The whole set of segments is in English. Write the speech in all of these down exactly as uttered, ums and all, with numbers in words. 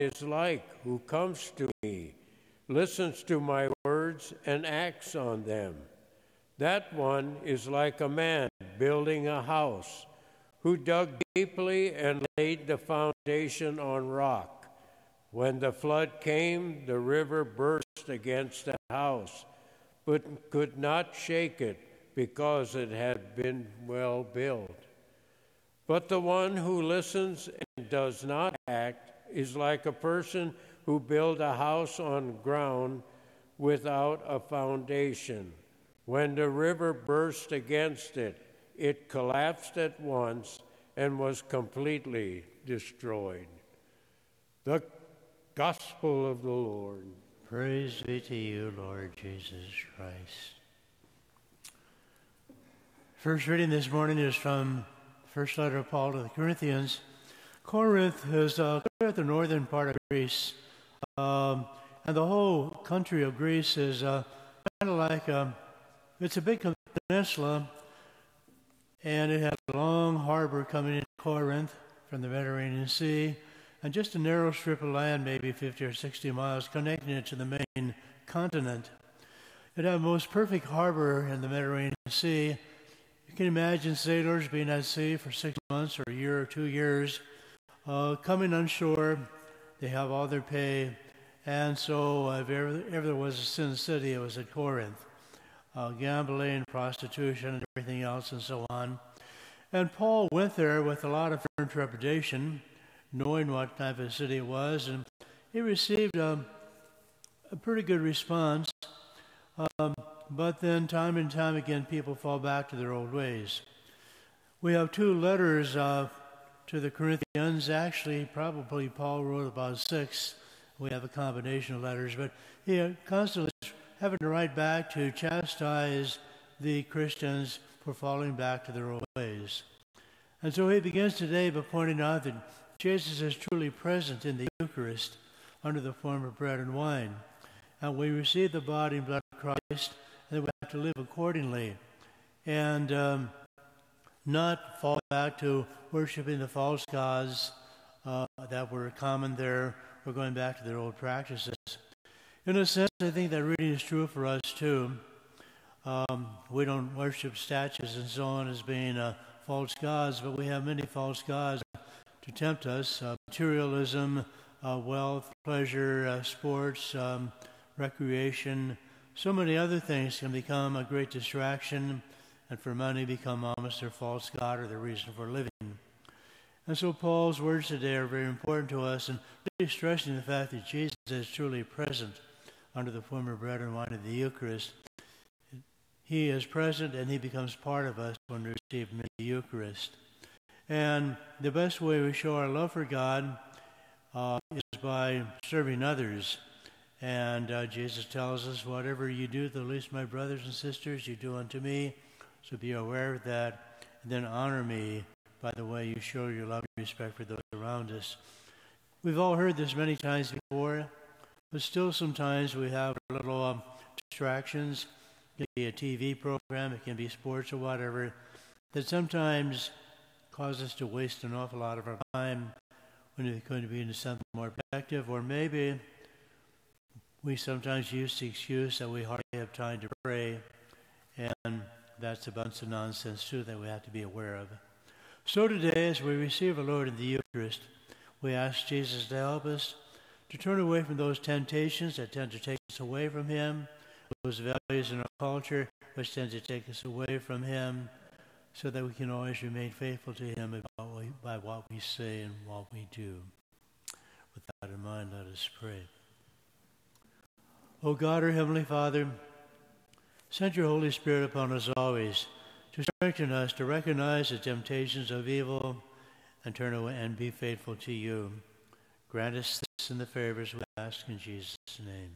is like who comes to me, listens to my words, and acts on them. That one is like a man building a house, who dug deeply and laid the foundation on rock. When the flood came, the river burst against the house, but could not shake it because it had been well built. But the one who listens and does not act is like a person who built a house on ground without a foundation. When the river burst against it, it collapsed at once and was completely destroyed. The Gospel of the Lord. Praise be to you, Lord Jesus Christ. First reading this morning is from the first letter of Paul to the Corinthians. Corinth is uh, at the northern part of Greece, um, and the whole country of Greece is uh, kind of like a, it's a big peninsula, and it has a long harbor coming into Corinth from the Mediterranean Sea, and just a narrow strip of land, maybe fifty or sixty miles, connecting it to the main continent. It had the most perfect harbor in the Mediterranean Sea. You can imagine sailors being at sea for six months or a year or two years, uh, coming on shore. They have all their pay, and so uh, if ever, ever there was a sin city, it was at Corinth. Uh, gambling, prostitution, and everything else, and so on. And Paul went there with a lot of trepidation, knowing what type of city it was, and he received a, a pretty good response. Um, but then time and time again, people fall back to their old ways. We have two letters uh, to the Corinthians. Actually, probably Paul wrote about six. We have a combination of letters, but he constantly having to write back to chastise the Christians for falling back to their old ways. And so he begins today by pointing out that Jesus is truly present in the Eucharist under the form of bread and wine. And we receive the body and blood of Christ, and then we have to live accordingly and um, not fall back to worshiping the false gods uh, that were common there or going back to their old practices. In a sense, I think that reading is true for us too. Um, we don't worship statues and so on as being uh, false gods, but we have many false gods to tempt us. Uh, materialism, uh, wealth, pleasure, uh, sports, um, recreation, so many other things can become a great distraction, and for many become almost their false god or their reason for living. And so Paul's words today are very important to us, and really stressing the fact that Jesus is truly present under the form of bread and wine of the Eucharist. He is present and he becomes part of us when we receive him in the Eucharist. And the best way we show our love for God uh, is by serving others. And uh, Jesus tells us, whatever you do to the least of my brothers and sisters, you do unto me. So be aware of that, and then honor me by the way you show your love and respect for those around us. We've all heard this many times before, but still sometimes we have little um, distractions. It can be a T V program, it can be sports or whatever, that sometimes cause us to waste an awful lot of our time when it could be into something more effective, or maybe we sometimes use the excuse that we hardly have time to pray, and that's a bunch of nonsense too that we have to be aware of. So today, as we receive our Lord in the Eucharist, we ask Jesus to help us to turn away from those temptations that tend to take us away from him, those values in our culture which tend to take us away from him, so that we can always remain faithful to him by what we say and what we do. With that in mind, let us pray. O God, our Heavenly Father, send your Holy Spirit upon us always to strengthen us to recognize the temptations of evil and turn away and be faithful to you. Grant us this in the favors we ask in Jesus' name.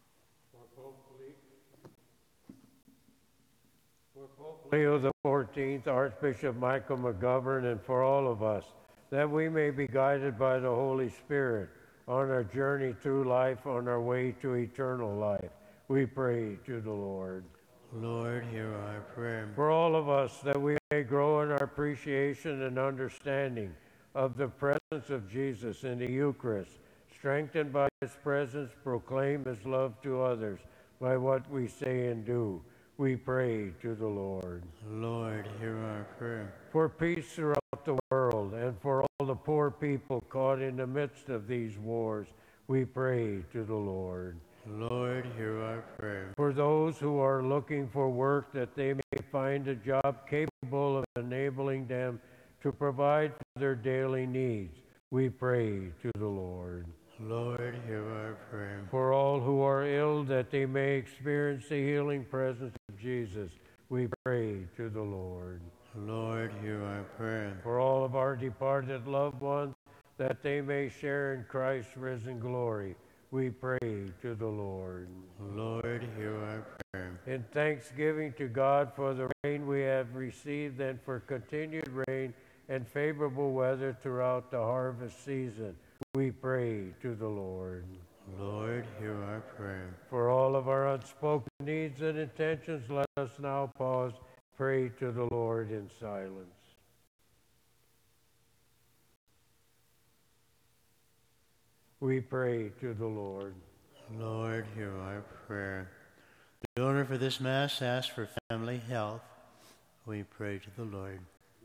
For Pope Leo the fourteenth, Archbishop Michael McGovern, and for all of us, that we may be guided by the Holy Spirit on our journey through life, on our way to eternal life, we pray to the Lord. Lord, hear our prayer. For all of us, that we may grow in our appreciation and understanding of the presence of Jesus in the Eucharist, strengthened by his presence, proclaim his love to others by what we say and do. We pray to the Lord. Lord, hear our prayer. For peace throughout the world and for all the poor people caught in the midst of these wars, we pray to the Lord. Lord, hear our prayer. For those who are looking for work, that they may find a job capable of enabling them to provide for their daily needs, we pray to the Lord. Lord, hear our prayer. For all who are ill, that they may experience the healing presence of Jesus, we pray to the Lord. Lord, hear our prayer. For all of our departed loved ones, that they may share in Christ's risen glory, we pray to the Lord. Lord, hear our prayer. In thanksgiving to God for the rain we have received and for continued rain and favorable weather throughout the harvest season, we pray to the Lord. Lord, hear our prayer. For all of our unspoken needs and intentions, let us now pause, pray to the Lord in silence. We pray to the Lord. Lord, hear our prayer. The donor for this Mass asks for family health. We pray to the Lord.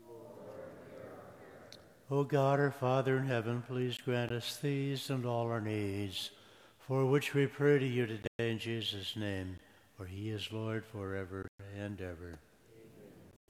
O God, our Father in heaven, please grant us these and all our needs, for which we pray to you today in Jesus' name, for he is Lord forever and ever.